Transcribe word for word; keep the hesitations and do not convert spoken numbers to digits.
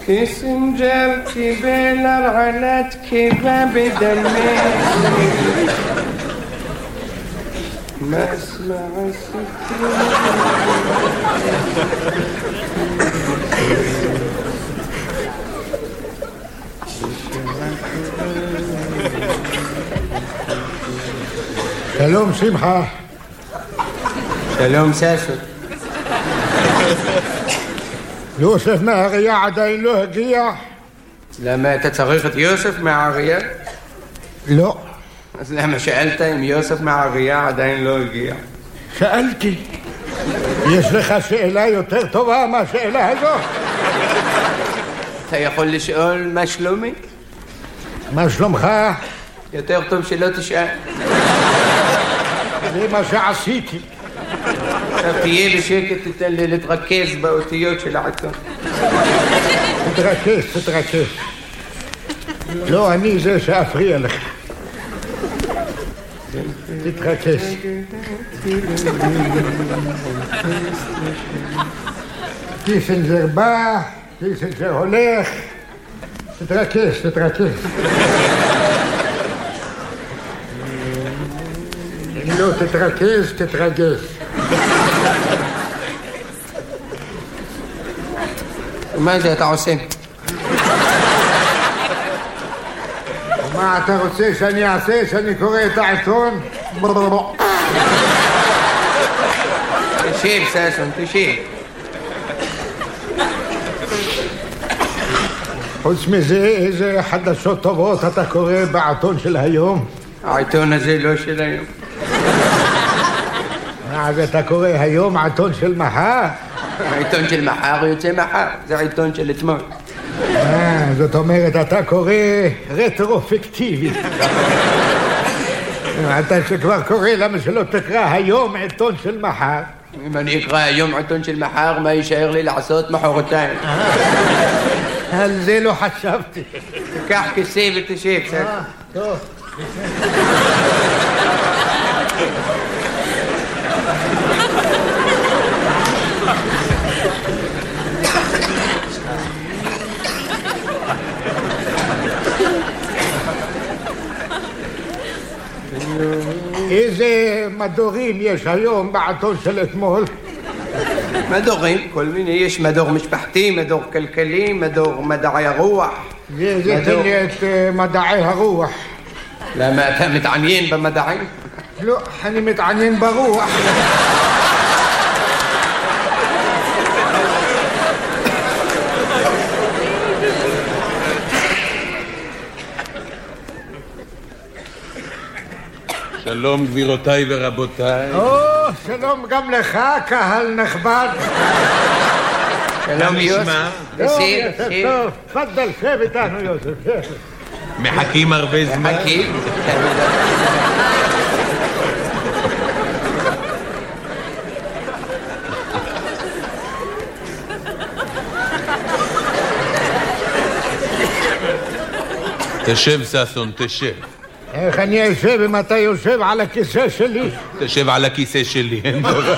קיסינג'ר קיבל הרעלת קיבה בדמי מסמע הסיפור שלום שמחה. שלום סשו. יוסף מהאריה עדיין לא הגיע? למה אתה צריך את יוסף מהאריה? לא. אז למה שאלת אם יוסף מהאריה עדיין לא הגיע? שאלתי. יש לך שאלה יותר טובה מהשאלה הזאת? אתה יכול לשאול מה שלומי? מה שלומך? יותר טוב שלא תשאל. זה מה שעשיתי. עכשיו תהיה בשקט, תתן לי להתרכז באותיות של העיתון. תתרכז, תתרכז. לא, אני זה שאפריע לך. תתרכז. קיסינג'ר בא, קיסינג'ר הולך. תתרכז, תתרכז. אם לא תתרכז, תתרגז. מה זה אתה עושה? מה אתה רוצה שאני אעשה? שאני קורא את העיתון? תשב סשון, תשב. חוץ מזה, איזה חדשות טובות אתה קורא בעיתון של היום? העיתון הזה לא של היום. אז אתה קורא היום עיתון של מחר? העיתון של מחר יוצא מחר, זה העיתון של אתמול. אה, זאת אומרת, אתה קורא רטרופקטיבי. אתה שכבר קורא, למה שלא תקרא היום עיתון של מחר? אם אני אקרא היום עיתון של מחר, מה יישאר לי לעשות מחרתיים? על זה לא חשבתי. תיקח כיסא ותשב, בסדר? טוב. איזה מדורים יש היום בעיתון של אתמול? מדורים, כל מיני, יש מדור משפחתי, מדור כלכלי, מדור מדעי הרוח. זה תן לי את מדעי הרוח. למה אתה מתעניין במדעים? לא, אני מתעניין ברוח. שלום גבירותיי ורבותיי. או, שלום גם לך, קהל נכבד. שלום יוסף. טוב, יוסף, טוב. תפדל, שב איתנו יוסף. מחכים הרבה זמן. מחכים. תשב ששון, תשב. איך אני אשב אם אתה יושב על הכיסא שלי? תשב על הכיסא שלי.